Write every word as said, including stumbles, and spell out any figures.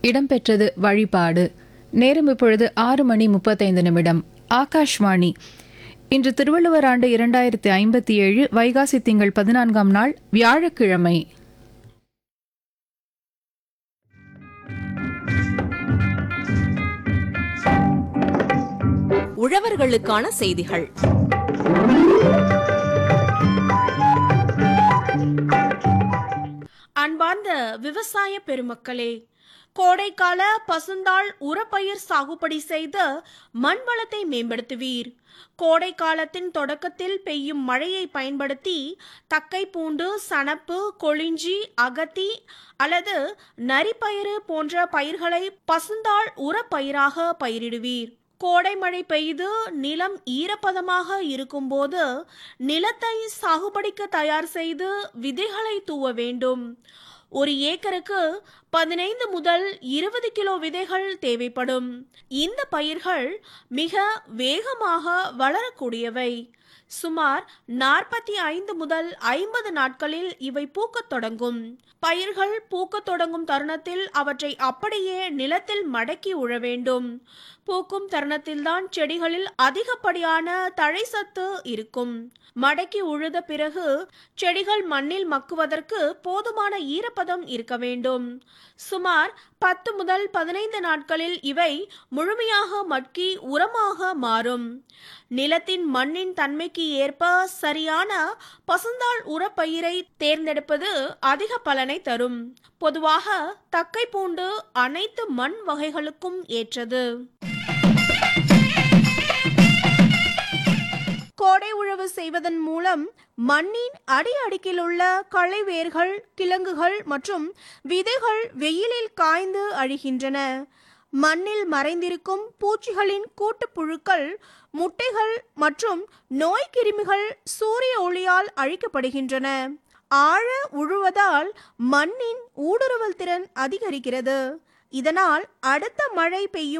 இடம்பெற்றது வழிபாடு. நேரம் இப்பொழுது ஆறு மணி முப்பத்தைந்து நிமிடம். ஆகாஷ்வாணி. இன்று திருவள்ளுவர் ஆண்டு இரண்டாயிரத்தி ஐம்பத்தி ஏழு வைகாசி திங்கள் பதினான்காம் நாள் வியாழக்கிழமை. உழவர்களுக்கான செய்திகள். அன்பார்ந்த விவசாய பெருமக்களே, கோடைக்கால பசுந்தாள் உரப்பயிர் சாகுபடி செய்து மண் வளத்தை மேம்படுத்துவீர். கோடை காலத்தின் தொடக்கத்தில் பெய்யும் மழையை பயன்படுத்தி தக்கை பூண்டு, சணப்பு, கொளிஞ்சி, அகத்தி அல்லது நரிப்பயிறு போன்ற பயிர்களை பசுந்தாள் உரப்பயிராக பயிரிடுவீர். கோடை மழை பெய்து நிலம் ஈரப்பதமாக இருக்கும்போது நிலத்தை சாகுபடிக்கு தயார் செய்து விதைகளை தூவ வேண்டும். ஒரு ஏக்கருக்கு பதினைந்து முதல் இருபது கிலோ விதைகள் தேவைப்படும். இந்த பயிர்கள் மிக வேகமாக வளரக்கூடியவை. சுமார் நாற்பத்தி ஐந்து முதல் ஐம்பது நாட்களில் இவை பூக்கத் தொடங்கும். பயிர்கள் பூக்கத் தொடங்கும் தருணத்தில் அவற்றை அப்படியே நிலத்தில் மடக்கி உழ வேண்டும். பூக்கும் தருணத்தில்தான் செடிகளில் அதிகப்படியான தழை சத்து இருக்கும். மடக்கி உழுத பிறகு செடிகள் மண்ணில் மக்குவதற்கு போதுமான ஈரப்பதம் இருக்க வேண்டும். சுமார் பத்து முதல் பதினைந்து நாட்களில் இவை முழுமையாக மட்கி உரமாக மாறும். நிலத்தின் மண்ணின் தன்மைக்கு ஏற்ப சரியான பசுந்தாள் உரப்பயிரை தேர்ந்தெடுப்பது அதிக பலனை தரும். பொதுவாக தக்கை பூண்டு அனைத்து மண் வகைகளுக்கும் ஏற்றது. கோடை உழவு செய்வதன் மூலம் மண்ணின் அடி அடுக்கில் உள்ள களை வேர்கள், கிழங்குகள் மற்றும் விதைகள் வெயிலில் காய்ந்து அழிகின்றன. மண்ணில் மறைந்திருக்கும் பூச்சிகளின் கூட்டுப்புழுக்கள், முட்டைகள் மற்றும் நோய் கிருமிகள் சூரிய ஒளியால் அழிக்கப்படுகின்றன. ஆழ உழுவதால் மண்ணின் ஊடுருவல் திறன் அதிகரிக்கிறது. இதனால் அடுத்த மழை பெய்யும்